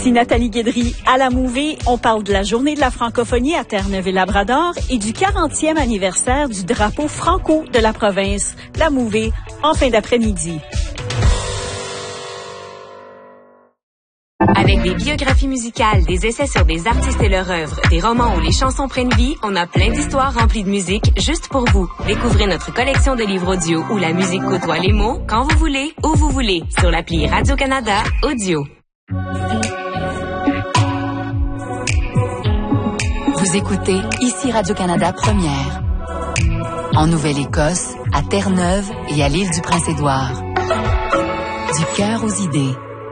Ici Nathalie Guédry. À la Mouvée, on parle de la Journée de la francophonie à Terre-Neuve et Labrador et du 40e anniversaire du drapeau franco de la province. La Mouvée, en fin d'après-midi. Avec des biographies musicales, des essais sur des artistes et leur œuvre, des romans où les chansons prennent vie, on a plein d'histoires remplies de musique juste pour vous. Découvrez notre collection de livres audio où la musique côtoie les mots quand vous voulez, où vous voulez, sur l'appli Radio-Canada Audio. Vous écoutez ici Radio-Canada Première. En Nouvelle-Écosse, à Terre-Neuve et à l'île du Prince-Édouard. Du cœur aux idées.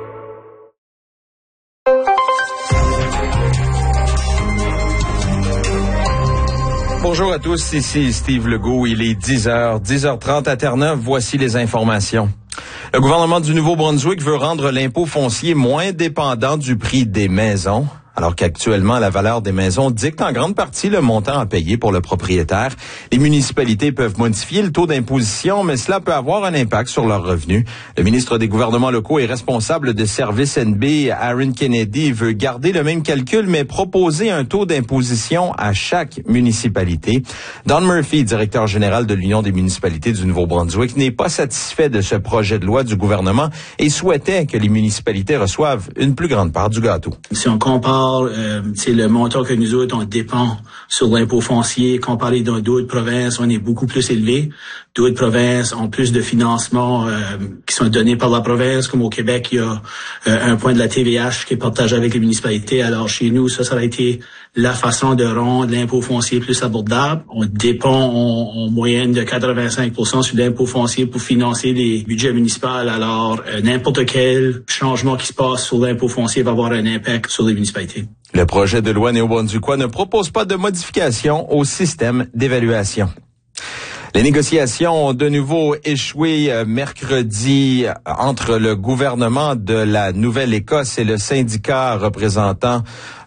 Bonjour à tous, ici Steve Legault. Il est 10h30 à Terre-Neuve. Voici les informations. Le gouvernement du Nouveau-Brunswick veut rendre l'impôt foncier moins dépendant du prix des maisons. Alors qu'actuellement, la valeur des maisons dicte en grande partie le montant à payer pour le propriétaire. Les municipalités peuvent modifier le taux d'imposition, mais cela peut avoir un impact sur leurs revenus. Le ministre des gouvernements locaux et responsable de Service NB, Aaron Kennedy, veut garder le même calcul, mais proposer un taux d'imposition à chaque municipalité. Don Murphy, directeur général de l'Union des municipalités du Nouveau-Brunswick, n'est pas satisfait de ce projet de loi du gouvernement et souhaitait que les municipalités reçoivent une plus grande part du gâteau. Si on compare c'est le montant que nous autres, on dépend sur l'impôt foncier. Comparé d'autres provinces, on est beaucoup plus élevé. D'autres provinces ont plus de financements qui sont donnés par la province. Comme au Québec, il y a un point de la TVH qui est partagé avec les municipalités. Alors chez nous, ça a été la façon de rendre l'impôt foncier plus abordable. On dépend en moyenne de 85% sur l'impôt foncier pour financer les budgets municipaux. Alors n'importe quel changement qui se passe sur l'impôt foncier va avoir un impact sur les municipalités. Le projet de loi néo-brunswickois ne propose pas de modification au système d'évaluation. Les négociations ont de nouveau échoué mercredi entre le gouvernement de la Nouvelle-Écosse et le syndicat représentant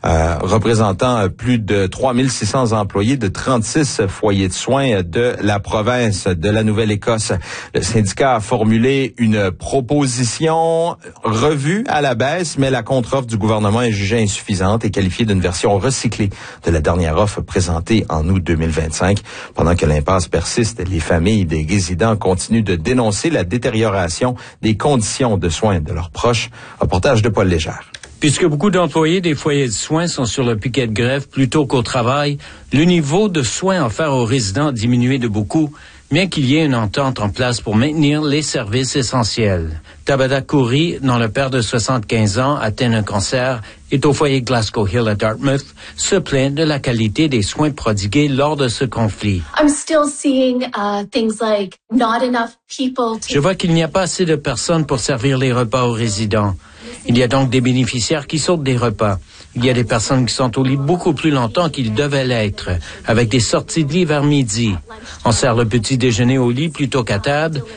plus de 3600 employés de 36 foyers de soins de la province de la Nouvelle-Écosse. Le syndicat a formulé une proposition revue à la baisse, mais la contre-offre du gouvernement est jugée insuffisante et qualifiée d'une version recyclée de la dernière offre présentée en août 2025. Pendant que l'impasse persiste, les familles des résidents continuent de dénoncer la détérioration des conditions de soins de leurs proches. Reportage de Paul Légère. Puisque beaucoup d'employés des foyers de soins sont sur le piquet de grève plutôt qu'au travail, le niveau de soins offerts aux résidents a diminué de beaucoup, bien qu'il y ait une entente en place pour maintenir les services essentiels. Tabada Khoury, dont le père de 75 ans atteint un cancer, est au foyer Glasgow Hill à Dartmouth, se plaint de la qualité des soins prodigués lors de ce conflit. Je vois qu'il n'y a pas assez de personnes pour servir les repas aux résidents. Il y a donc des bénéficiaires qui sautent des repas. Il y a des personnes qui sont au lit beaucoup plus longtemps qu'ils devaient l'être, avec des sorties de lit vers midi. On sert le petit déjeuner au lit plutôt qu'à table.